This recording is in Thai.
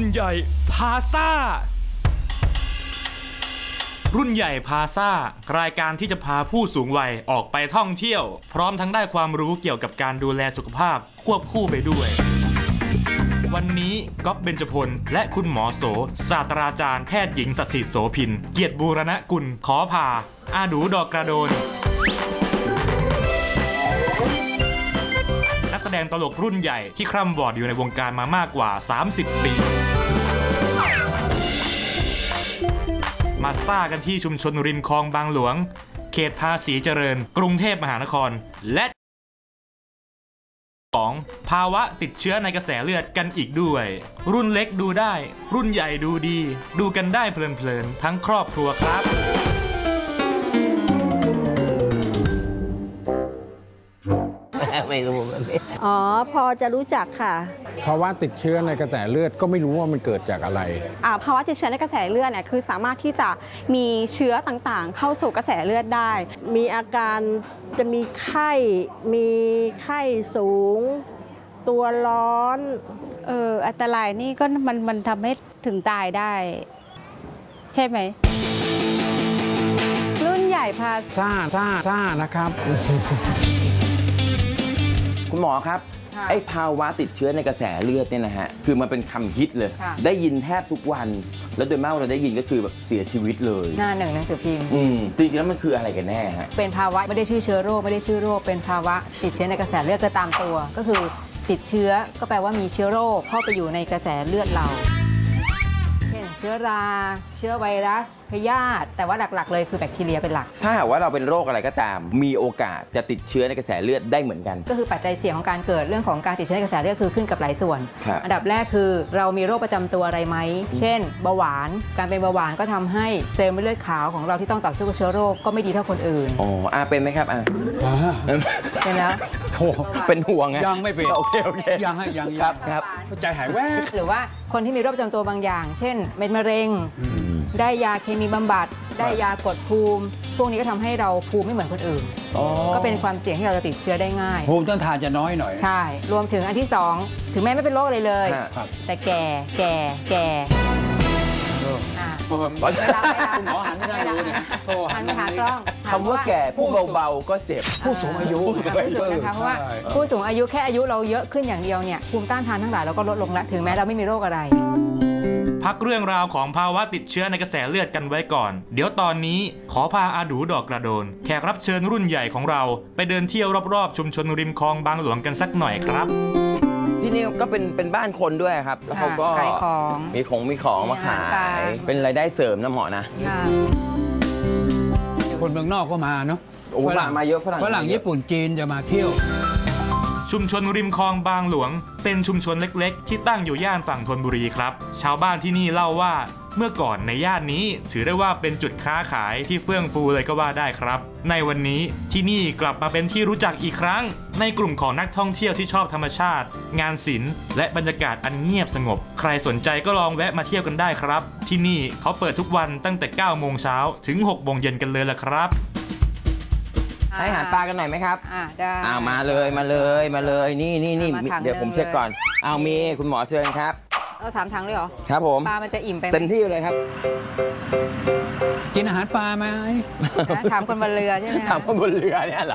ใหญ่พาซ่ารุ่นใหญ่พาซ่ารายการที่จะพาผู้สูงวัยออกไปท่องเที่ยวพร้อมทั้งได้ความรู้เกี่ยวกับการดูแลสุขภาพควบคู่ไปด้วยวันนี้ก๊อฟเบญจพลและคุณหมอโสศาสตราจารย์แพทย์หญิงสศิโสภินเกียรติบูรณกุลขอพาอาดูดอกกระโดนนักแสดงตลกรุ่นใหญ่ที่คร่ำวอร์ดอยู่ในวงการมามากกว่า30 ปีมาซ่ากันที่ชุมชนริมคลองบางหลวงเขตภาษีเจริญกรุงเทพมหานครและของภาวะติดเชื้อในกระแสเลือดกันอีกด้วยรุ่นเล็กดูได้รุ่นใหญ่ดูดีดูกันได้เพลินๆทั้งครอบครัวครับไม่รู้อ๋อพอจะรู้จักค่ะภาวะติดเชื้อในกระแสเลือดก็ไม่รู้ว่ามันเกิดจากอะไรภาวะติดเชื้อในกระแสเลือดเนี่ยคือสามารถที่จะมีเชื้อต่างๆเข้าสู่กระแสเลือดได้มีอาการจะมีไข้สูงตัวร้อนอันตรายนี่ก็มันทำให้ถึงตายได้ใช่ไหมรุ่นใหญ่พาซ่านะครับคุณหมอครับไอ้ภาวะติดเชื้อในกระแสเลือดเนี่ยนะฮะคือมันเป็นคำฮิตเลยได้ยินแทบทุกวันแล้วโดยมากเราได้ยินก็คือแบบเสียชีวิตเลยหน้าหนึ่งหนังสือพิมพ์จริงๆแล้วมันคืออะไรกันแน่ฮะเป็นภาวะไม่ได้ชื่อเชื้อโรคไม่ได้ชื่อโรคเป็นภาวะติดเชื้อในกระแสเลือดก็ตามตัวก็คือติดเชื้อก็แปลว่ามีเชื้อโรคเข้าไปอยู่ในกระแสเลือดเราเช่นเชื้อราเชื้อไวรัสพยาธิแต่ว่าหลักๆเลยคือแบคทีเรียเป็นหลักถ้าหากว่าเราเป็นโรคอะไรก็ตามมีโอกาสจะติดเชื้อในกระแสเลือดได้เหมือนกันก็คือปัจจัยเสี่ยงของการเกิดเรื่องของการติดเชื้อในกระแสเลือดคือขึ้นกับหลายส่วนอันดับแรกคือเรามีโรคประจำตัวอะไรไหมเช่นเบาหวานการเป็นเบาหวานก็ทำให้เซลล์เม็ดเลือดขาวของเราที่ต้องต่อสู้กับเชื้อโรคก็ไม่ดีเท่าคนอื่นเป็นไหมครับเป็นแล้วเป็นห่วงยังไม่เป็นโอเคยังครับใจหายแวบหรือว่าคนที่มีโรคประจำตัวบางอย่างเช่นเป็นมะเร็งได้ยาเคมีบำบัดได้ยากดภูมิพวกนี้ก็ทำให้เราภูมิไม่เหมือนคนอื่นก็เป็นความเสี่ยงที่เราจะติดเชื้อได้ง่ายภูมิต้านทานจะน้อยหน่อยใช่รวมถึงอันที่2ถึงแม้ไม่เป็นโรคอะไรเลยแต่แก่คุณหมอหันไม่ได้เลยเนี่ยหันมาหากล้องคำว่าแก่ผู้เบาๆก็เจ็บผู้สูงอายุนะคะเพราะว่าผู้สูงอายุแค่อายุเราเยอะขึ้นอย่างเดียวเนี่ยภูมิต้านทานทั้งหลายเราก็ลดลงแล้วถึงแม้เราไม่มีโรคอะไรพักเรื่องราวของภาวะติดเชื้อในกระแสเลือดกันไว้ก่อนเดี๋ยวตอนนี้ขอพาอาดูดอกกระโดนแขกรับเชิญรุ่นใหญ่ของเราไปเดินเที่ยวรอบๆชุมชนริมคลองบางหลวงกันสักหน่อยครับที่นี่ก็เป็นบ้านคนด้วยครับแล้วเขาก็มีของมาขายเป็นรายได้เสริมนะหมอนะคนเมืองนอกก็มาเนาะฝรั่งมาเยอะฝรั่งญี่ปุ่นจีนจะมาเที่ยวชุมชนริมคลองบางหลวงเป็นชุมชนเล็กๆที่ตั้งอยู่ย่านฝั่งธนบุรีครับชาวบ้านที่นี่เล่าว่าเมื่อก่อนในย่านนี้ถือได้ว่าเป็นจุดค้าขายที่เฟื่องฟูเลยก็ว่าได้ครับในวันนี้ที่นี่กลับมาเป็นที่รู้จักอีกครั้งในกลุ่มของนักท่องเที่ยวที่ชอบธรรมชาติงานศิลป์และบรรยากาศอันเงียบสงบใครสนใจก็ลองแวะมาเที่ยวกันได้ครับที่นี่เขาเปิดทุกวันตั้งแต่ 9 โมงเช้าถึง 6 โมงเย็นกันเลยล่ะครับให้อาหารปลากันหน่อยไหมครับได้มาเลยนี่เดี๋ยวผมเช็คก่อนมีคุณหมอเชิญครับเรา3 ถังเลยเหรอครับผมปลามันจะอิ่มไปเต็มที่เลยครับกินอาหารปลาไหมถามคนบนเรือใช่ไหมถามคนบนเรือเนี่ยเหรอ